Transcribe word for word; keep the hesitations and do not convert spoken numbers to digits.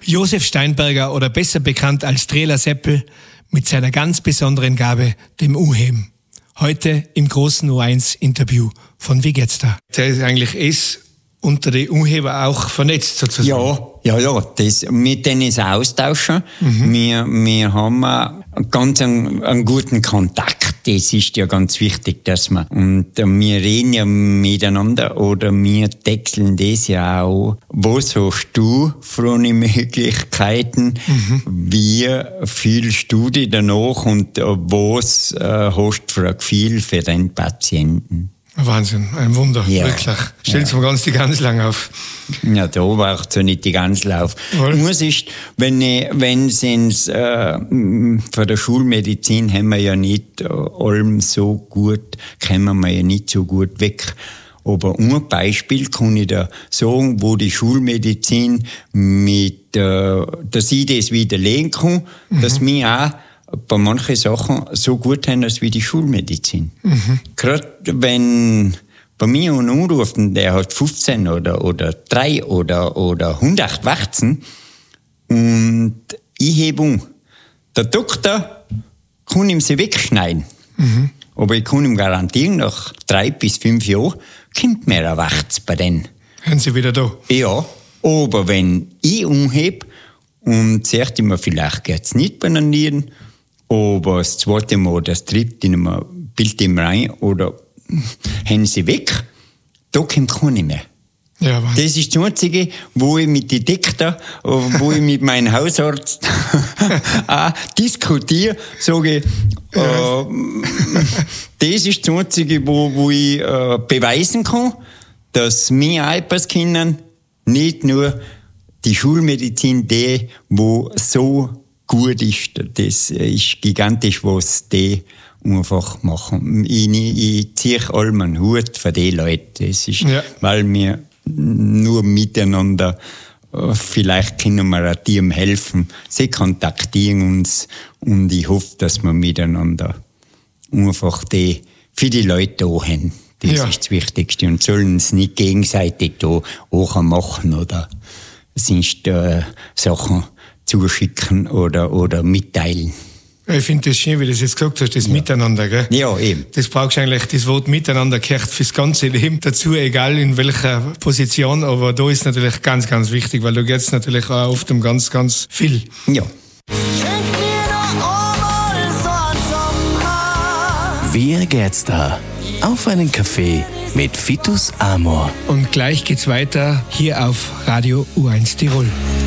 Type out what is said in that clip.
Josef Steinberger oder besser bekannt als Trela Seppel mit seiner ganz besonderen Gabe, dem Unheben. Heute im großen U eins Interview von Wie geht's da? Der ist eigentlich ist unter den Unheber auch vernetzt sozusagen. Ja, ja, ja. Das, mit denen ist austauschen. Mhm. Wir, wir haben ganz einen, einen guten Kontakt. Das ist ja ganz wichtig, dass wir, und wir reden ja miteinander oder wir deckeln das ja auch. Was hast du für eine Möglichkeiten? Mhm. Wie fühlst du dich danach und was äh, hast du für ein Gefühl für den Patienten? Wahnsinn, ein Wunder, ja, wirklich. Stellst du ja. mir ganz die Ganzlang auf. Ja, da braucht es ja nicht die Ganzlang auf. Muss ist, wenn ich, wenn es ins, äh, von der Schulmedizin haben wir ja nicht äh, allem so gut, kommen wir ja nicht so gut weg. Aber ein Beispiel kann ich da sagen, wo die Schulmedizin mit, äh, dass ich das widerlegen kann, mhm. dass wir auch bei manchen Sachen so gut haben als wie die Schulmedizin. Mhm. Gerade wenn bei mir einen anrufen, der hat fünfzehn oder, oder drei oder, oder hundert Warzen und ich hebe um. Der Doktor kann ihm sie wegschneiden. Mhm. Aber ich kann ihm garantieren, nach drei bis fünf Jahren kommt mehr ein Warz bei denen. Haben sie wieder da? Ja, aber wenn ich umhebe und sagt immer, vielleicht geht es nicht bei den Nieren, aber das zweite Mal, das tritt in einem Bild rein oder haben sie weg, da kommt keiner mehr. Ja, das ist das Einzige, wo ich mit den Doktor, wo ich mit meinem Hausarzt auch diskutiere, sage ich, ja. äh, das ist das Einzige, wo, wo ich äh, beweisen kann, dass wir Alperskinder nicht nur die Schulmedizin, die, wo so gut ist, das ist gigantisch, was die einfach machen. Ich, ich ziehe allem einen Hut für die Leute. Das ist, ja. Weil wir nur miteinander, vielleicht können wir auch Team helfen. Sie kontaktieren uns und ich hoffe, dass wir miteinander einfach die, für die Leute da haben. Das ja. ist das Wichtigste und sollen es nicht gegenseitig da auch machen oder sonst äh, Sachen zuschicken oder, oder mitteilen. Ich finde das schön, wie du das jetzt gesagt hast, das ja. Miteinander, gell? Ja, eben. Das brauchst du eigentlich, das Wort Miteinander gehört fürs ganze Leben dazu, egal in welcher Position, aber da ist natürlich ganz, ganz wichtig, weil da geht es natürlich auch oft um ganz, ganz viel. Ja. Wie geht's da? Auf einen Kaffee mit Vitus Amor. Und gleich geht's weiter hier auf Radio U eins Tirol.